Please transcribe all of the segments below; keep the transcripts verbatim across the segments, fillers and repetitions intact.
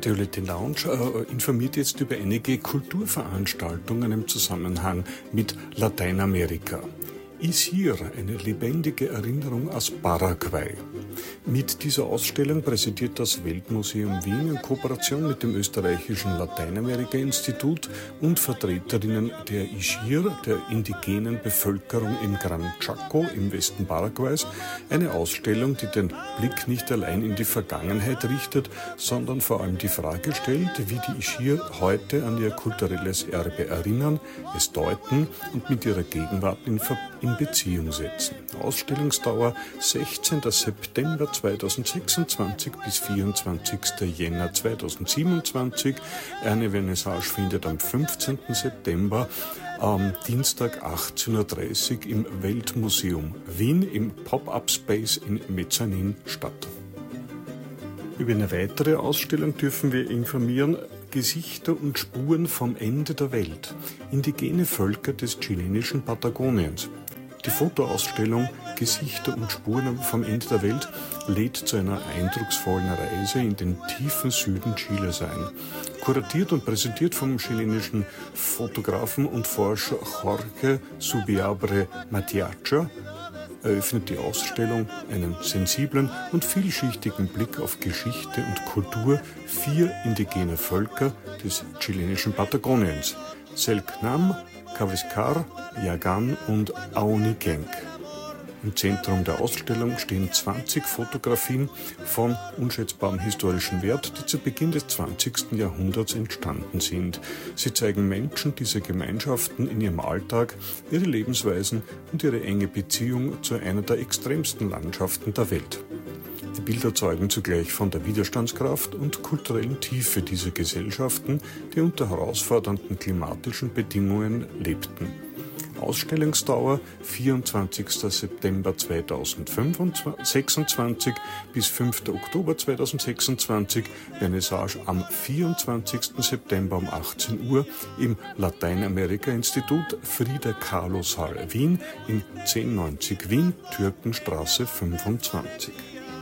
Radio Latin Lounge äh, informiert jetzt über einige Kulturveranstaltungen im Zusammenhang mit Lateinamerika. Isir, eine lebendige Erinnerung aus Paraguay. Mit dieser Ausstellung präsentiert das Weltmuseum Wien in Kooperation mit dem österreichischen Lateinamerika-Institut und Vertreterinnen der Isir, der indigenen Bevölkerung im Gran Chaco im Westen Paraguays, eine Ausstellung, die den Blick nicht allein in die Vergangenheit richtet, sondern vor allem die Frage stellt, wie die Isir heute an ihr kulturelles Erbe erinnern, es deuten und mit ihrer Gegenwart in Verbindung in Beziehung setzen. Ausstellungsdauer sechzehnten September zweitausendsechsundzwanzig bis vierundzwanzigsten Jänner zweitausendsiebenundzwanzig. Eine Vernissage findet am fünfzehnten September am Dienstag achtzehn Uhr dreißig im Weltmuseum Wien im Pop-Up-Space in Mezzanin statt. Über eine weitere Ausstellung dürfen wir informieren: Gesichter und Spuren vom Ende der Welt. Indigene Völker des chilenischen Patagoniens. Die Fotoausstellung Gesichter und Spuren vom Ende der Welt lädt zu einer eindrucksvollen Reise in den tiefen Süden Chiles ein. Kuratiert und präsentiert vom chilenischen Fotografen und Forscher Jorge Subiabre Matiacha eröffnet die Ausstellung einen sensiblen und vielschichtigen Blick auf Geschichte und Kultur vier indigener Völker des chilenischen Patagoniens: Selknam, Kavizcar, Yagan und Aunigenk. Im Zentrum der Ausstellung stehen zwanzig Fotografien von unschätzbarem historischen Wert, die zu Beginn des zwanzigsten Jahrhunderts entstanden sind. Sie zeigen Menschen dieser Gemeinschaften in ihrem Alltag, ihre Lebensweisen und ihre enge Beziehung zu einer der extremsten Landschaften der Welt. Die Bilder zeugen zugleich von der Widerstandskraft und kulturellen Tiefe dieser Gesellschaften, die unter herausfordernden klimatischen Bedingungen lebten. Ausstellungsdauer vierundzwanzigsten September zweitausendsechsundzwanzig bis fünften Oktober zweitausendsechsundzwanzig, Vernissage am vierundzwanzigsten September um achtzehn Uhr im Lateinamerika-Institut Frida Kahlo Saal Wien in zehn neunzig Wien, Türkenstraße fünfundzwanzig.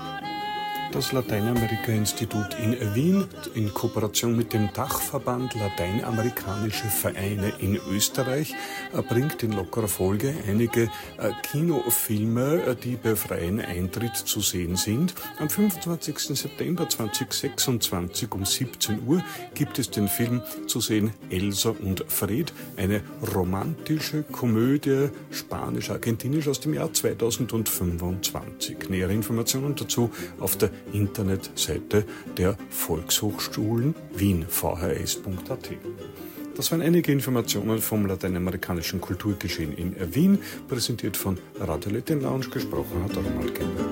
Das Lateinamerika-Institut in Wien in Kooperation mit dem Dachverband Lateinamerikanische Vereine in Österreich bringt in lockerer Folge einige Kinofilme, die bei freiem Eintritt zu sehen sind. Am fünfundzwanzigsten September zweitausendsechsundzwanzig um siebzehn Uhr gibt es den Film zu sehen Elsa und Fred, eine romantische Komödie spanisch-argentinisch aus dem Jahr zweitausendfünfundzwanzig. Nähere Informationen dazu auf der Internetseite der Volkshochschulen Wien, v h s punkt a t. Das waren einige Informationen vom lateinamerikanischen Kulturgeschehen in Wien, präsentiert von Radio Latin Lounge, gesprochen hat Ronald Kemper.